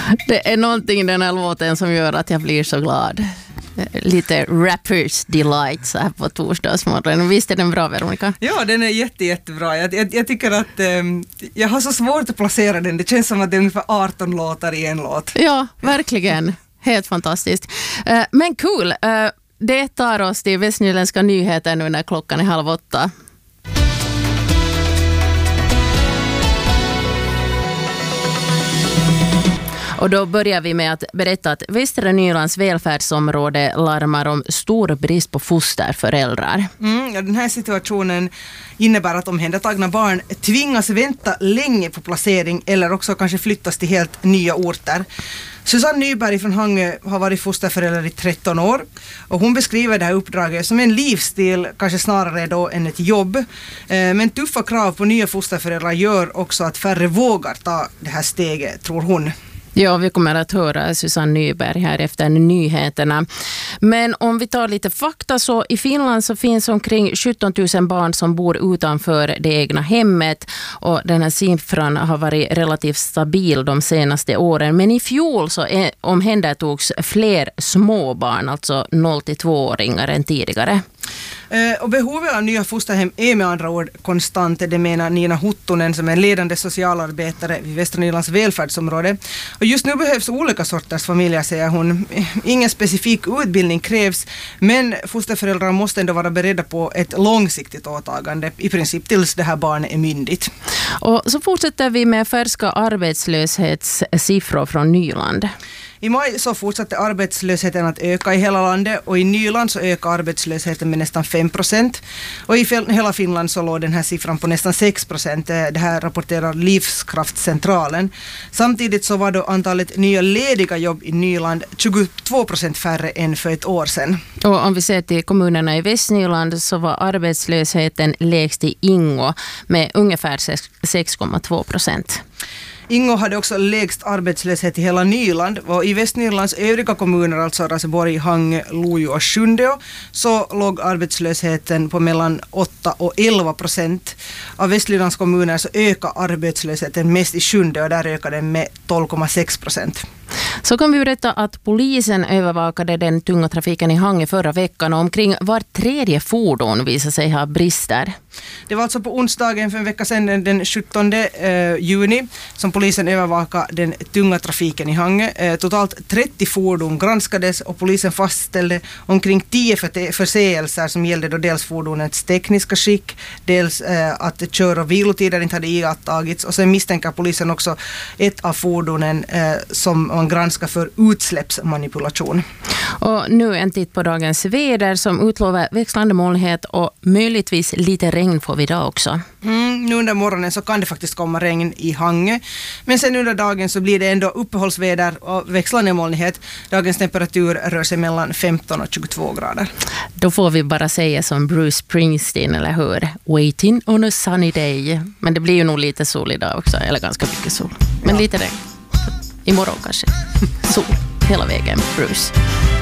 Det är någonting i den här låten som gör att jag blir så glad. Lite rappers delight så här på torsdagsmorgonen. Visst är den bra, Veronica? Ja, den är jättebra. Jag tycker att jag har så svårt att placera den. Det känns som att det är ungefär 18 låtar i en låt. Ja, verkligen. Helt fantastiskt. Men cool. Det tar oss till Västnyländska nyheter nu när klockan är 7:30. Och då börjar vi med att berätta att Västra Nylands välfärdsområde larmar om stor brist på fosterföräldrar. Den här situationen innebär att omhändertagna barn tvingas vänta länge på placering eller också kanske flyttas till helt nya orter. Susanne Nyberg från Hangö har varit fosterförälder i 13 år och hon beskriver det här uppdraget som en livsstil, kanske snarare då än ett jobb. Men tuffa krav på nya fosterföräldrar gör också att färre vågar ta det här steget, tror hon. Ja, vi kommer att höra Susanne Nyberg här efter nyheterna. Men om vi tar lite fakta så i Finland så finns omkring 17 000 barn som bor utanför det egna hemmet och den här siffran har varit relativt stabil de senaste åren. Men i fjol så omhändertogs fler småbarn, alltså 0-2-åringar än tidigare. Och behovet av nya fosterhem är med andra ord konstant, det menar Nina Huttunen som är ledande socialarbetare vid Västra Nylands välfärdsområde. Och just nu behövs olika sorters familjer, säger hon. Ingen specifik utbildning krävs, men fosterföräldrar måste ändå vara beredda på ett långsiktigt åtagande, i princip tills det här barnet är myndigt. Och så fortsätter vi med färska arbetslöshetssiffror från Nyland. I maj så fortsatte arbetslösheten att öka i hela landet och i Nyland så ökade arbetslösheten med nästan 5%. Och i hela Finland så låg den här siffran på nästan 6%. Det här rapporterar Livskraftcentralen. Samtidigt så var då antalet nya lediga jobb i Nyland 22% färre än för ett år sedan. Och om vi ser till kommunerna i Västnyland så var arbetslösheten lägst i Ingo med ungefär 6,2%. Ingo hade också lägst arbetslöshet i hela Nyland och i Västnylands övriga kommuner, alltså Raseborg, Hangö, Lojo och Sjundeå, så låg arbetslösheten på mellan 8 och 11%. Av Västnylands kommuner så ökar arbetslösheten mest i Sjundeå och där ökade den med 12,6%. Så kan vi berätta att polisen övervakade den tunga trafiken i Hangö förra veckan och omkring var tredje fordon visade sig ha brister. Det var alltså på onsdagen för en vecka sedan, den 17 juni, som polisen övervakade den tunga trafiken i Hangö. Totalt 30 fordon granskades och polisen fastställde omkring 10 förseelser som gällde då dels fordonets tekniska skick, dels att kör- och vilotider inte hade iakttagits och sen misstänker polisen också ett av fordonen som man granskar för utsläppsmanipulation. Och nu en titt på dagens väder som utlovar växlande molnighet och möjligtvis lite regn får vi idag också. Nu under morgonen så kan det faktiskt komma regn i Hangö. Men sen under dagen så blir det ändå uppehållsväder och växlande molnighet. Dagens temperatur rör sig mellan 15 och 22 grader. Då får vi bara säga som Bruce Springsteen, eller hur? Waiting on a sunny day. Men det blir ju nog lite sol idag också, eller ganska mycket sol. Men lite regn. Imorgon kanske. Sol hela vägen, Bruce.